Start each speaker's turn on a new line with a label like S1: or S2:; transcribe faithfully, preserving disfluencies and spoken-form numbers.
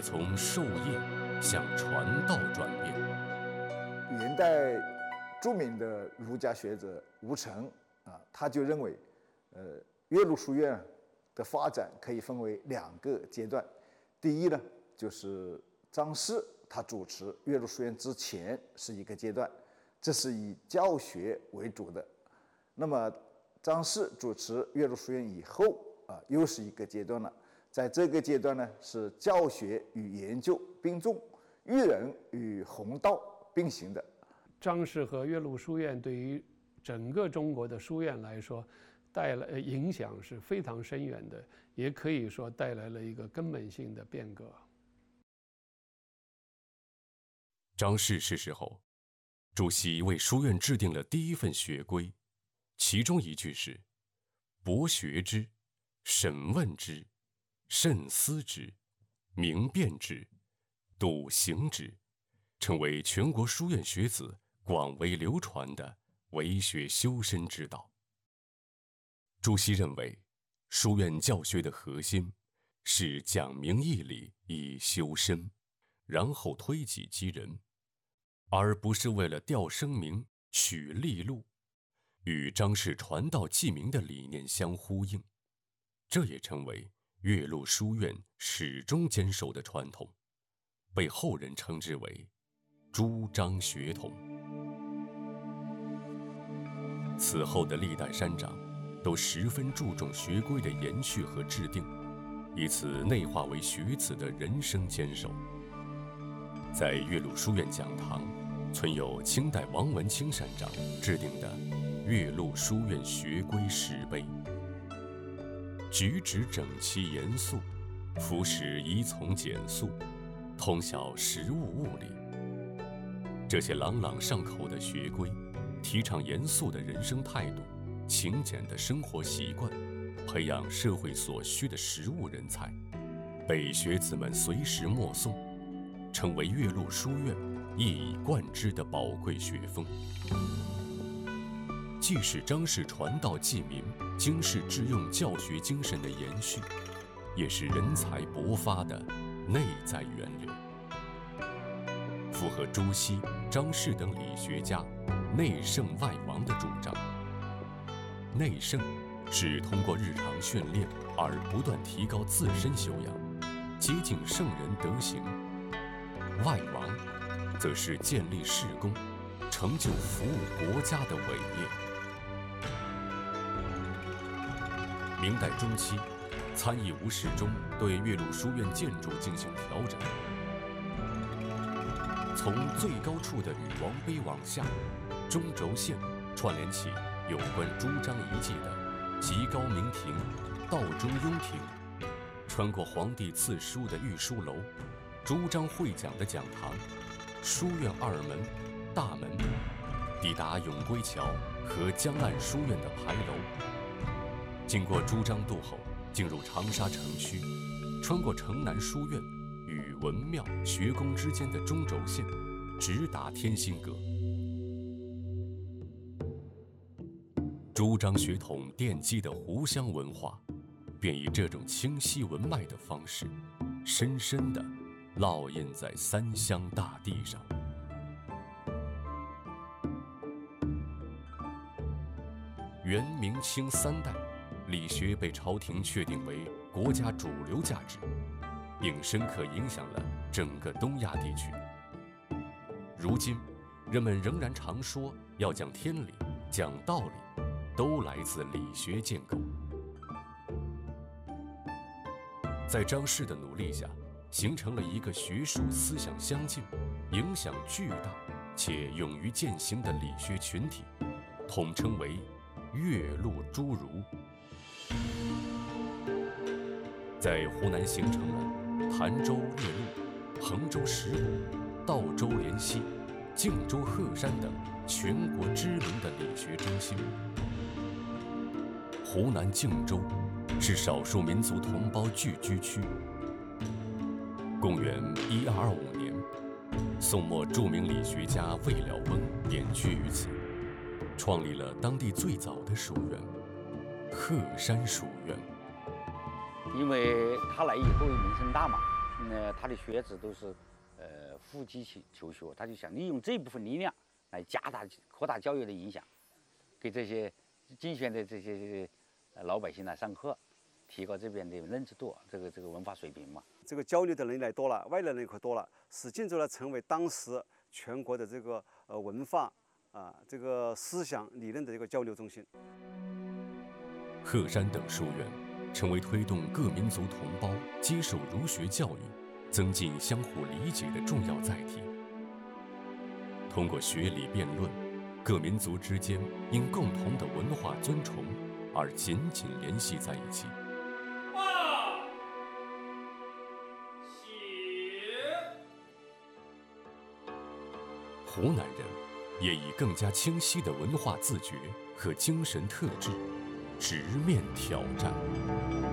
S1: 从授业向传道转变。
S2: 元代著名的儒家学者吴澄啊，他就认为，呃，岳麓书院的发展可以分为两个阶段。第一呢，就是张氏他主持岳麓书院之前是一个阶段，这是以教学为主的。那么张氏主持岳麓书院以后啊，又是一个阶段了。在这个阶段呢，是教学与研究并重，育人与弘道并行的。
S3: 张氏和岳麓书院对于整个中国的书院来说，带来影响是非常深远的，也可以说带来了一个根本性的变革。
S1: 张氏逝世后，朱熹为书院制定了第一份学规，其中一句是“博学之，审问之，慎思之，明辨之，笃行之”，成为全国书院学子广为流传的为学修身之道。朱熹认为，书院教学的核心是讲明义理以修身，然后推己及人，而不是为了吊声名、取利禄，与张氏传道济民的理念相呼应。这也成为岳麓书院始终坚守的传统，被后人称之为朱张学统。此后的历代山长都十分注重学规的延续和制定，以此内化为学子的人生坚守。在岳麓书院讲堂存有清代王文清山长制定的《岳麓书院学规石碑》，举止整齐严肃，服饰依从简素，通晓实物物理。这些朗朗上口的学规，提倡严肃的人生态度，勤俭的生活习惯，培养社会所需的实务人才，被学子们随时默诵，成为岳麓书院一以贯之的宝贵学风。既是张氏传道济民、经世致用教学精神的延续，也是人才勃发的内在源流，符合朱熹、张氏等理学家内圣外王的主张。内圣是通过日常训练而不断提高自身修养，接近圣人德行；外王则是建立事功，成就服务国家的伟业。明代中期，参议吴世忠对岳麓书院建筑进行调整，从最高处的禹王碑往下，中轴线串联起有关朱张遗迹的极高明亭、道中雍亭，穿过皇帝赐书的御书楼、朱张会讲的讲堂、书院二门、大门，抵达永归桥和江岸书院的牌楼。经过朱张渡后，进入长沙城区，穿过城南书院与文庙学宫之间的中轴线，直达天心阁。朱张学统奠基的湖湘文化，便以这种清晰文脉的方式，深深地烙印在三湘大地上。元、明、清三代，理学被朝廷确定为国家主流价值，并深刻影响了整个东亚地区。如今，人们仍然常说要讲天理、讲道理，都来自理学建构。在张氏的努力下，形成了一个学术思想相近、影响巨大且勇于践行的理学群体，统称为岳麓诸儒。在湖南形成了潭州岳麓、衡州石鼓、道州连溪、靖州鹤山等全国知名的理学中心。湖南靖州是少数民族同胞聚居区。公元一二二五年，宋末著名理学家魏了翁隐居于此，创立了当地最早的书院鹤山书院。
S4: 因为他来以后名声大嘛， 呃，他的学子都是呃负笈去求学，他就想利用这部分力量来加大扩大教育的影响，给这些进选的这些老百姓来上课，提高这边的认知度，这个这个文化水平嘛。
S5: 这个交流的人来多了，外来人口多了，使晋州呢成为当时全国的这个呃文化啊、这个思想理论的一个交流中心。
S1: 鹤山等书院成为推动各民族同胞接受儒学教育、增进相互理解的重要载体。通过学理辩论，各民族之间因共同的文化尊崇而紧紧联系在一起。湖南人也以更加清晰的文化自觉和精神特质，直面挑战。